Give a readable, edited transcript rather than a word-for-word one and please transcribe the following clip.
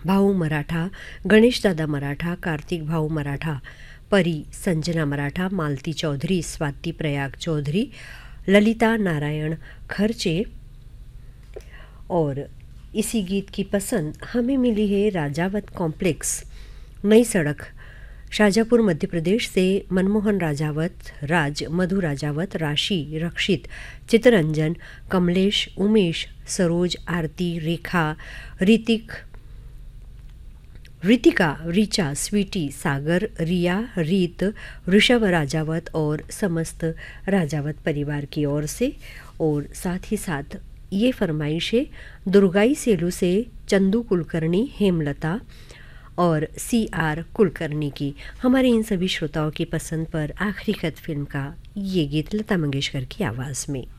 भाऊ मराठा, गणेश दादा मराठा, कार्तिक भाऊ मराठा, परी संजना मराठा, मालती चौधरी, स्वाति प्रयाग चौधरी, ललिता नारायण खर्चे। और इसी गीत की पसंद हमें मिली है राजावत कॉम्प्लेक्स, नई सड़क, शाजापुर मध्य प्रदेश से मनमोहन राजावत, राज, मधु राजावत, राशि, रक्षित, चितरंजन, कमलेश, उमेश, सरोज, आरती, रेखा, रितिका, ऋचा, स्वीटी, सागर, रिया, रीत, ऋषभ राजावत और समस्त राजावत परिवार की ओर से। और साथ ही साथ ये फरमाइशें दुर्गाई सेलू से चंदू कुलकर्णी, हेमलता और CR कुलकर्णी की। हमारे इन सभी श्रोताओं की पसंद पर आखिरी खत फिल्म का ये गीत लता मंगेशकर की आवाज़ में।